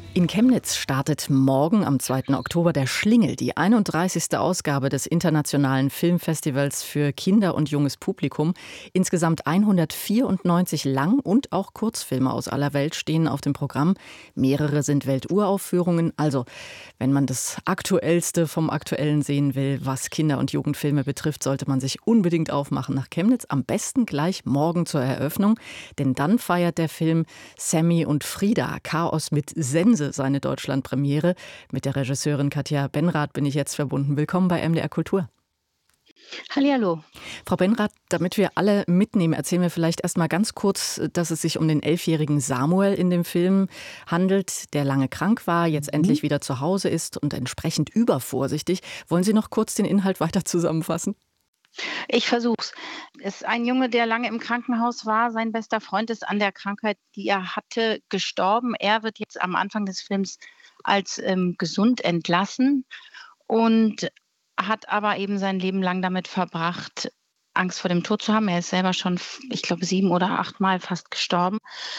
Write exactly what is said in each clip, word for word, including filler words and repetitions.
In Chemnitz startet morgen am zweiten Oktober der Schlingel, die einunddreißigste Ausgabe des Internationalen Filmfestivals für Kinder und junges Publikum. Insgesamt hundertvierundneunzig Lang- und auch Kurzfilme aus aller Welt stehen auf dem Programm. Mehrere sind Welturaufführungen. Also, wenn man das Aktuellste vom Aktuellen sehen will, was Kinder- und Jugendfilme betrifft, sollte man sich unbedingt aufmachen nach Chemnitz. Am besten gleich morgen zur Eröffnung, denn dann feiert der Film Sammy und Frieda, Chaos mit Sense, seine Deutschlandpremiere. Mit der Regisseurin Katja Benrath bin ich jetzt verbunden. Willkommen bei M D R Kultur. Hallihallo. Frau Benrath, damit wir alle mitnehmen, erzählen wir vielleicht erst mal ganz kurz, dass es sich um den elfjährigen Samuel in dem Film handelt, der lange krank war, jetzt mhm. endlich wieder zu Hause ist und entsprechend übervorsichtig. Wollen Sie noch kurz den Inhalt weiter zusammenfassen? Ich versuch's. Es ist ein Junge, der lange im Krankenhaus war. Sein bester Freund ist an der Krankheit, die er hatte, gestorben. Er wird jetzt am Anfang des Films als ähm, gesund entlassen und hat aber eben sein Leben lang damit verbracht, Angst vor dem Tod zu haben. Er ist selber schon, ich glaube, sieben oder achtmal fast gestorben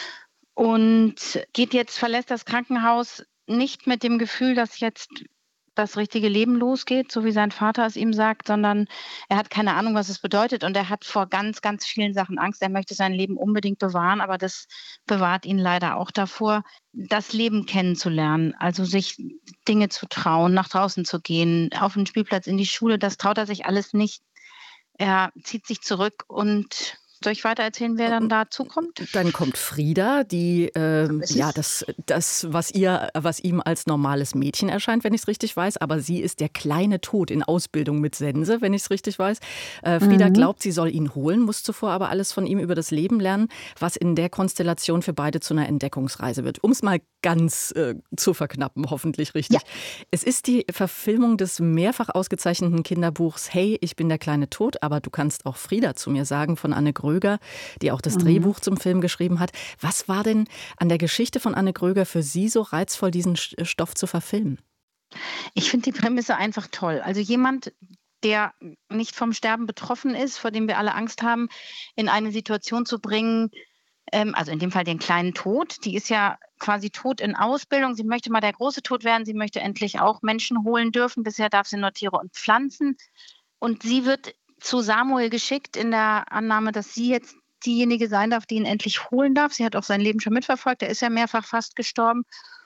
und geht jetzt, verlässt das Krankenhaus nicht mit dem Gefühl, dass jetzt das richtige Leben losgeht, so wie sein Vater es ihm sagt, sondern er hat keine Ahnung, was es bedeutet und er hat vor ganz, ganz vielen Sachen Angst. Er möchte sein Leben unbedingt bewahren, aber das bewahrt ihn leider auch davor, das Leben kennenzulernen, also sich Dinge zu trauen, nach draußen zu gehen, auf den Spielplatz, in die Schule, das traut er sich alles nicht. Er zieht sich zurück und soll ich weiter erzählen, wer dann dazu kommt? Dann kommt Frieda, die äh, ja das, das was ihr, was ihm als normales Mädchen erscheint, wenn ich es richtig weiß. Aber sie ist der kleine Tod in Ausbildung mit Sense, wenn ich es richtig weiß. Äh, Frieda mhm. glaubt, sie soll ihn holen, muss zuvor aber alles von ihm über das Leben lernen, was in der Konstellation für beide zu einer Entdeckungsreise wird. Um es mal ganz äh, zu verknappen, hoffentlich richtig. Ja. Es ist die Verfilmung des mehrfach ausgezeichneten Kinderbuchs Hey, ich bin der kleine Tod, aber du kannst auch Frieda zu mir sagen, von Anne Gröger, die auch das mhm. Drehbuch zum Film geschrieben hat. Was war denn an der Geschichte von Anne Gröger für Sie so reizvoll, diesen Stoff zu verfilmen? Ich finde die Prämisse einfach toll. Also jemand, der nicht vom Sterben betroffen ist, vor dem wir alle Angst haben, in eine Situation zu bringen, ähm, also in dem Fall den kleinen Tod. Die ist ja quasi tot in Ausbildung. Sie möchte mal der große Tod werden. Sie möchte endlich auch Menschen holen dürfen. Bisher darf sie nur Tiere und Pflanzen. Und sie wird zu Samuel geschickt in der Annahme, dass sie jetzt diejenige sein darf, die ihn endlich holen darf. Sie hat auch sein Leben schon mitverfolgt. Er ist ja mehrfach fast gestorben.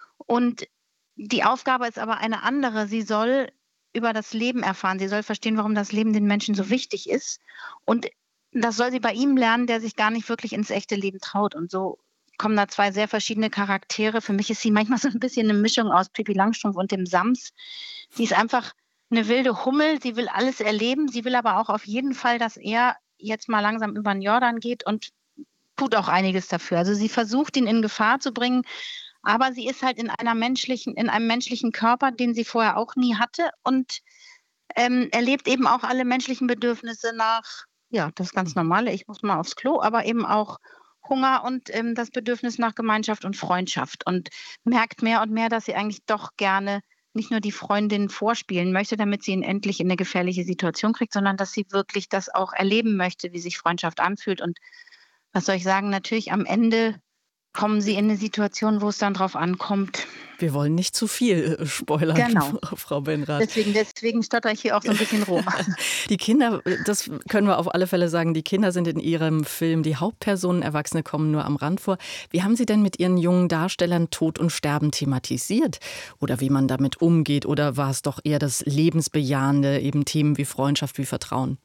Und die Aufgabe ist aber eine andere. Sie soll über das Leben erfahren. Sie soll verstehen, warum das Leben den Menschen so wichtig ist. Und das soll sie bei ihm lernen, der sich gar nicht wirklich ins echte Leben traut. Und so kommen da zwei sehr verschiedene Charaktere. Für mich ist sie manchmal so ein bisschen eine Mischung aus Pippi Langstrumpf und dem Sams. Sie ist einfach eine wilde Hummel. Sie will alles erleben. Sie will aber auch auf jeden Fall, dass er jetzt mal langsam über den Jordan geht und tut auch einiges dafür. Also sie versucht, ihn in Gefahr zu bringen, aber sie ist halt in einer menschlichen, in einem menschlichen Körper, den sie vorher auch nie hatte und ähm, erlebt eben auch alle menschlichen Bedürfnisse nach, ja, das ganz Normale, ich muss mal aufs Klo, aber eben auch Hunger und ähm, das Bedürfnis nach Gemeinschaft und Freundschaft und merkt mehr und mehr, dass sie eigentlich doch gerne nicht nur die Freundin vorspielen möchte, damit sie ihn endlich in eine gefährliche Situation kriegt, sondern dass sie wirklich das auch erleben möchte, wie sich Freundschaft anfühlt. Und was soll ich sagen, natürlich am Ende kommen sie in eine Situation, wo es dann drauf ankommt. Wir wollen nicht zu viel äh, spoilern, Genau. Frau Benrath. Deswegen, deswegen stotter ich hier auch so ein bisschen rum. Die Kinder, das können wir auf alle Fälle sagen, die Kinder sind in Ihrem Film die Hauptpersonen, Erwachsene kommen nur am Rand vor. Wie haben Sie denn mit Ihren jungen Darstellern Tod und Sterben thematisiert? Oder wie man damit umgeht? Oder war es doch eher das Lebensbejahende, eben Themen wie Freundschaft, wie Vertrauen?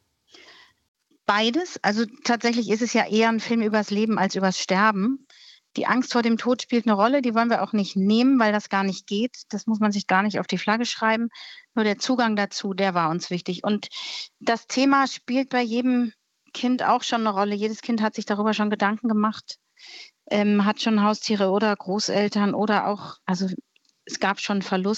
Beides. Also tatsächlich ist es ja eher ein Film übers Leben als übers Sterben. Die Angst vor dem Tod spielt eine Rolle, die wollen wir auch nicht nehmen, weil das gar nicht geht. Das muss man sich gar nicht auf die Flagge schreiben. Nur der Zugang dazu, der war uns wichtig. Und das Thema spielt bei jedem Kind auch schon eine Rolle. Jedes Kind hat sich darüber schon Gedanken gemacht, ähm, hat schon Haustiere oder Großeltern oder auch, also es gab schon Verlust.